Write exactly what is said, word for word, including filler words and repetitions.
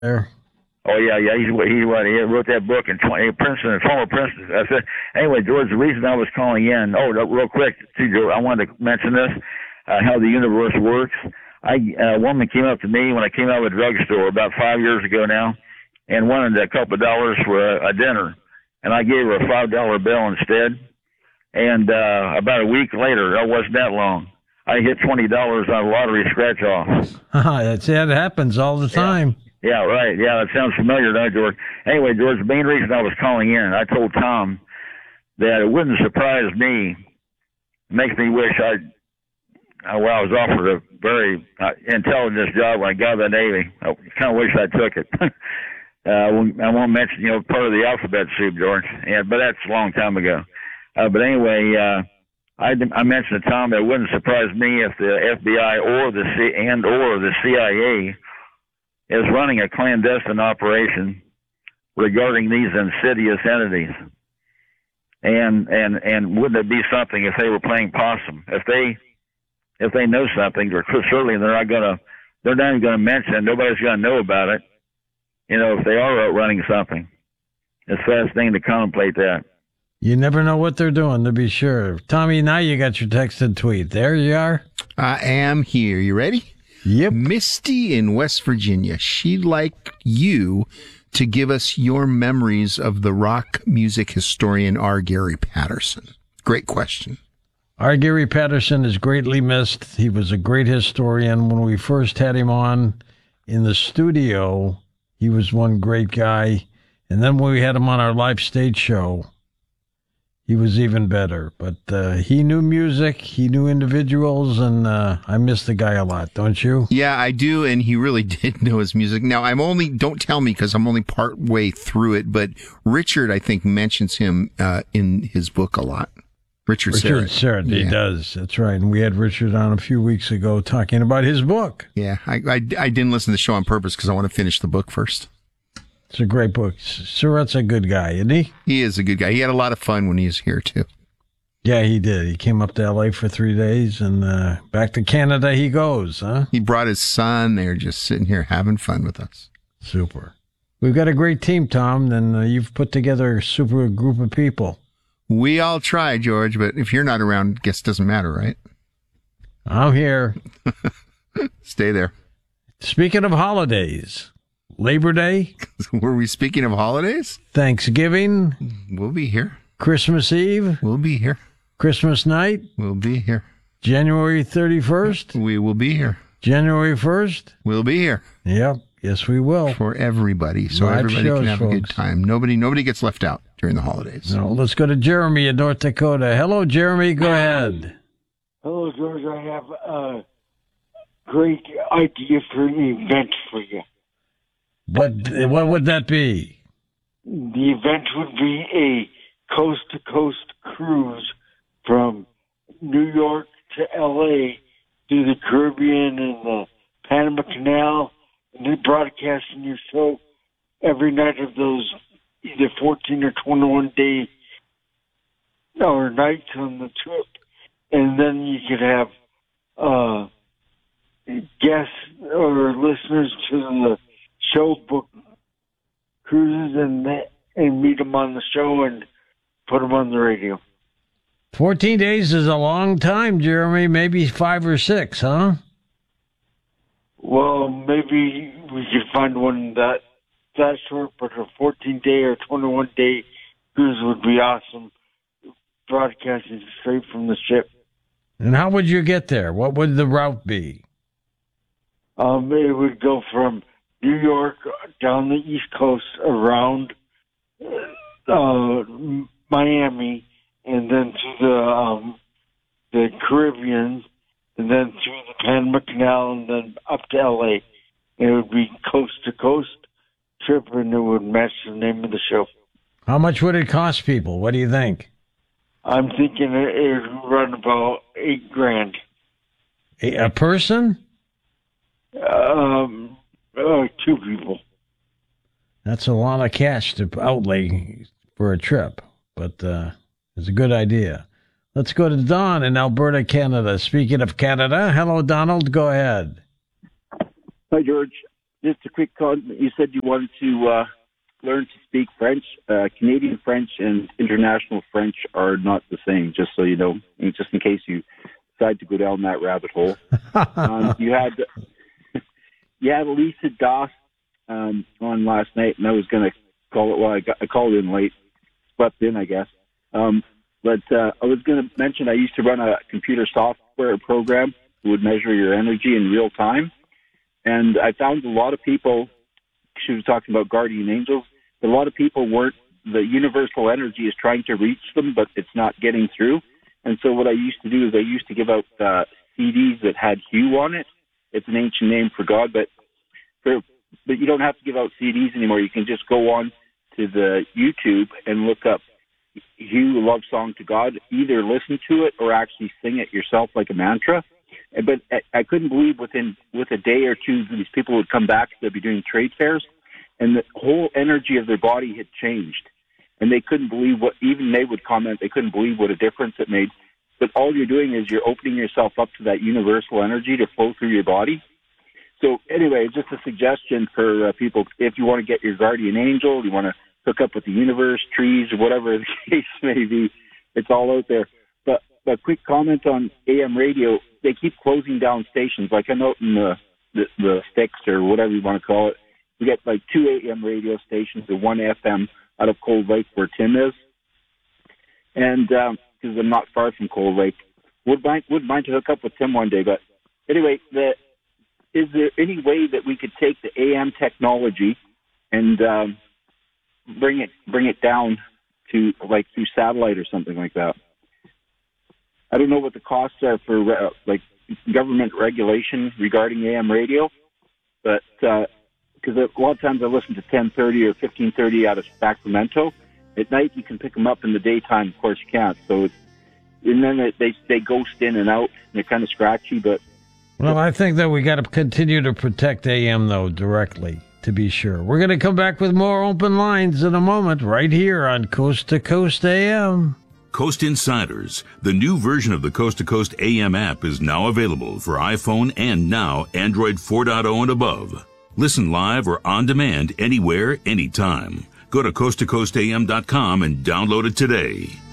there. Oh yeah, yeah. He's he he wrote that book in twenty Princeton, former Princeton. I said anyway, George. The reason I was calling in. Oh, real quick, too, George, I wanted to mention this: uh, how the universe works. I uh, a woman came up to me when I came out of a drugstore about five years ago now, and wanted a couple of dollars for a, a dinner, and I gave her a five dollar bill instead. And uh, about a week later, it wasn't that long, I hit twenty dollars on a lottery scratch off. That's it. It happens all the time. Yeah. yeah, right. Yeah, that sounds familiar, doesn't it, George? Anyway, George, the main reason I was calling in, I told Tom that it wouldn't surprise me. It makes me wish I'd. Uh, well, I was offered a very uh, intelligent job when I got out of the Navy. I kind of wish I took it. uh, I won't mention, you know, part of the alphabet soup, George. Yeah, but that's a long time ago. Uh, but anyway, uh, I, I mentioned to Tom that it wouldn't surprise me if the F B I or the C and or the C I A is running a clandestine operation regarding these insidious entities. And and and wouldn't it be something if they were playing possum? If they If they know something, or certainly they're not gonna, they're not even gonna mention it. Nobody's gonna know about it. You know, if they are out running something, it's fascinating to contemplate that. You never know what they're doing, to be sure. Tommy, now you got your text and tweet. There you are. I am here. You ready? Yep. Misty in West Virginia. She'd like you to give us your memories of the rock music historian R. Gary Patterson. Great question. R. Gary Patterson is greatly missed. He was a great historian. When we first had him on in the studio, he was one great guy. And then when we had him on our live stage show, he was even better. But uh, he knew music, he knew individuals, and uh, I miss the guy a lot, don't you? Yeah, I do, and he really did know his music. Now, I'm only, don't tell me because I'm only part way through it, but Richard, I think, mentions him uh, in his book a lot. Richard Richard Serrett. Serrett, he yeah. does. That's right. And we had Richard on a few weeks ago talking about his book. Yeah, I, I, I didn't listen to the show on purpose because I want to finish the book first. It's a great book. Serrett's a good guy, isn't he? He is a good guy. He had a lot of fun when he was here, too. Yeah, he did. He came up to L A for three days, and uh, back to Canada he goes, huh? He brought his son. They're just sitting here having fun with us. Super. We've got a great team, Tom, and uh, you've put together a super group of people. We all try, George, but if you're not around, I guess it doesn't matter, right? I'm here. Stay there. Speaking of holidays, Labor Day. Were we speaking of holidays? Thanksgiving. We'll be here. Christmas Eve. We'll be here. Christmas night. We'll be here. January thirty-first. We will be here. January first. We'll be here. Yep. Yes, we will. For everybody. So Live everybody shows, can have folks. a good time. Nobody nobody gets left out during the holidays. No, let's go to Jeremy in North Dakota. Hello, Jeremy. Go ahead. Hello, George. I have a great idea for an event for you. What what would that be? The event would be a coast-to-coast cruise from New York to L A through the Caribbean and the Panama Canal, and then broadcasting your show every night of those either fourteen or twenty-one day or nights on the trip. And then you could have uh, guests or listeners to the show book cruises and and meet them on the show and put them on the radio. fourteen days is a long time, Jeremy. Maybe five or six, huh? Well, maybe we could find one that that short, but a fourteen day or twenty-one day cruise would be awesome. Broadcasting straight from the ship. And how would you get there? What would the route be? Um, it would go from New York down the East Coast around uh, Miami, and then to the um, the Caribbean, and then through the Panama Canal, and then up to L A. It would be coast to coast trip, and it would match the name of the show. How much would it cost people? What do you think? I'm thinking it it would run about eight grand. A, a person? Um, uh, two people. That's a lot of cash to outlay for a trip, but uh, it's a good idea. Let's go to Don in Alberta, Canada. Speaking of Canada, hello, Donald. Go ahead. Hi, George. just a quick call. You said you wanted to uh, learn to speak French. Uh, Canadian French and international French are not the same, just so you know, just in case you decide to go down that rabbit hole. um, you had you had Lisa Doss um, on last night, and I was going to call it, well, I, got, I called in late, slept in, I guess. Um, but uh, I was going to mention I used to run a computer software program that would measure your energy in real time. And I found a lot of people, she was talking about guardian angels, a lot of people weren't, the universal energy is trying to reach them, but it's not getting through. And so what I used to do is I used to give out uh, C Ds that had Hue on it. It's an ancient name for God, but for, but you don't have to give out C Ds anymore. You can just go on to the YouTube and look up Hue Love Song to God, either listen to it or actually sing it yourself like a mantra. But I couldn't believe within with a day or two, these people would come back. They'd be doing trade fairs, and the whole energy of their body had changed. And they couldn't believe what, even they would comment, they couldn't believe what a difference it made. But all you're doing is you're opening yourself up to that universal energy to flow through your body. So anyway, just a suggestion for uh, people, if you want to get your guardian angel, you want to hook up with the universe, trees, or whatever the case may be, it's all out there. But a quick comment on A M radio, they keep closing down stations. Like I know in the, the, the sticks or whatever you want to call it, we get like two A M radio stations and one F M out of Cold Lake where Tim is. And because um, I'm not far from Cold Lake, would mind, would mind to hook up with Tim one day. But anyway, the, is there any way that we could take the A M technology and um, bring it bring it down to like through satellite or something like that? I don't know what the costs are for uh, like government regulation regarding A M radio, but because uh, a lot of times I listen to ten thirty or fifteen thirty out of Sacramento. At night you can pick them up. In the daytime, of course, you can't. So, it's, and then they they ghost in and out. And they're kind of scratchy, but. Well, I think that we got to continue to protect A M though directly, to be sure. We're going to come back with more open lines in a moment, right here on Coast to Coast A M. Coast Insiders, the new version of the Coast to Coast A M app, is now available for iPhone and now Android four point oh and above. Listen live or on demand anywhere, anytime. Go to coast to coast a m dot com and download it today.